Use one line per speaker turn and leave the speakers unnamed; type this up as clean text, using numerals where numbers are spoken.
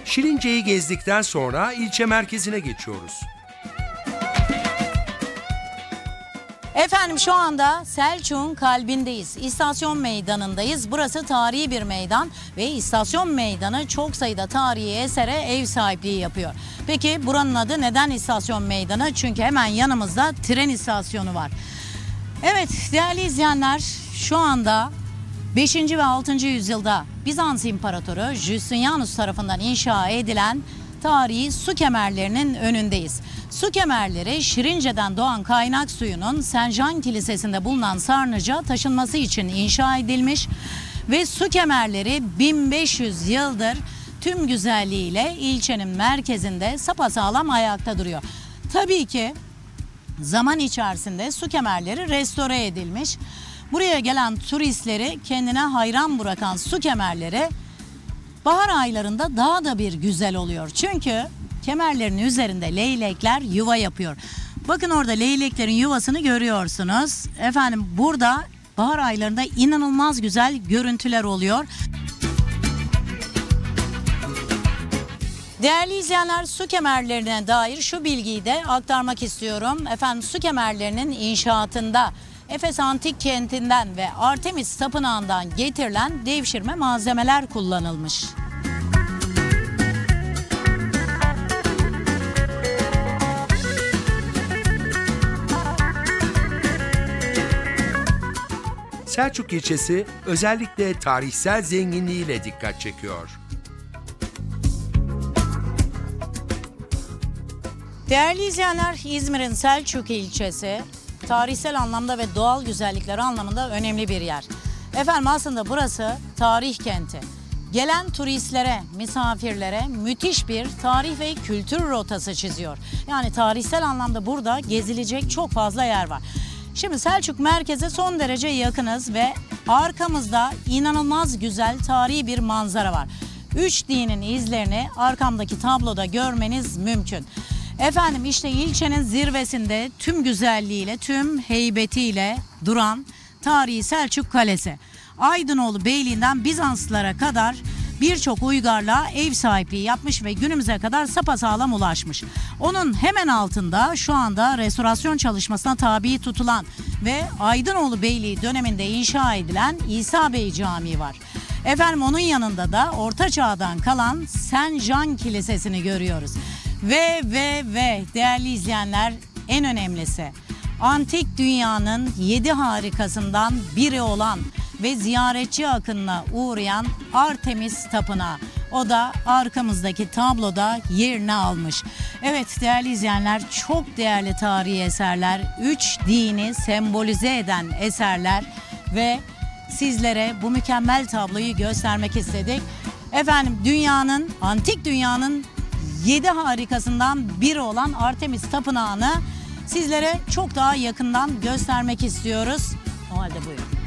Şirince'yi gezdikten sonra ilçe merkezine geçiyoruz.
Efendim şu anda Selçuk'un kalbindeyiz. İstasyon meydanındayız. Burası tarihi bir meydan ve istasyon meydanı çok sayıda tarihi esere ev sahipliği yapıyor. Peki buranın adı neden istasyon meydanı? Çünkü hemen yanımızda tren istasyonu var. Evet değerli izleyenler, şu anda 5. ve 6. yüzyılda Bizans İmparatoru Justinianus tarafından inşa edilen tarihi su kemerlerinin önündeyiz. Su kemerleri Şirince'den doğan kaynak suyunun Saint Jean Kilisesi'nde bulunan sarnıca taşınması için inşa edilmiş ve su kemerleri 1500 yıldır tüm güzelliğiyle ilçenin merkezinde sapasağlam ayakta duruyor. Tabii ki zaman içerisinde su kemerleri restore edilmiş. Buraya gelen turistleri kendine hayran bırakan su kemerleri bahar aylarında daha da bir güzel oluyor. Çünkü kemerlerin üzerinde leylekler yuva yapıyor. Bakın orada leyleklerin yuvasını görüyorsunuz. Efendim burada bahar aylarında inanılmaz güzel görüntüler oluyor. Değerli izleyenler, su kemerlerine dair şu bilgiyi de aktarmak istiyorum. Efendim su kemerlerinin inşaatında Efes Antik Kenti'nden ve Artemis Tapınağı'ndan getirilen devşirme malzemeler kullanılmış.
Selçuk ilçesi özellikle tarihsel zenginliğiyle dikkat çekiyor.
Değerli izleyenler, İzmir'in Selçuk ilçesi tarihsel anlamda ve doğal güzellikler anlamında önemli bir yer. Efendim aslında burası tarih kenti. Gelen turistlere, misafirlere müthiş bir tarih ve kültür rotası çiziyor. Yani tarihsel anlamda burada gezilecek çok fazla yer var. Şimdi Selçuk merkeze son derece yakınız ve arkamızda inanılmaz güzel tarihi bir manzara var. 3 dinin izlerini arkamdaki tabloda görmeniz mümkün. Efendim işte ilçenin zirvesinde tüm güzelliğiyle, tüm heybetiyle duran tarihi Selçuk Kalesi. Aydınoğlu Beyliği'nden Bizanslılara kadar birçok uygarlığa ev sahipliği yapmış ve günümüze kadar sapasağlam ulaşmış. Onun hemen altında şu anda restorasyon çalışmasına tabi tutulan ve Aydınoğlu Beyliği döneminde inşa edilen İsa Bey Camii var. Efendim onun yanında da Orta Çağ'dan kalan Saint Jean Kilisesi'ni görüyoruz. Ve değerli izleyenler, en önemlisi antik dünyanın 7 harikasından biri olan ve ziyaretçi akınına uğrayan Artemis Tapınağı. O da arkamızdaki tabloda yerini almış. Evet değerli izleyenler, çok değerli tarihi eserler, 3 dini sembolize eden eserler ve sizlere bu mükemmel tabloyu göstermek istedik. Efendim antik dünyanın 7 harikasından biri olan Artemis Tapınağı'nı sizlere çok daha yakından göstermek istiyoruz. O halde buyurun.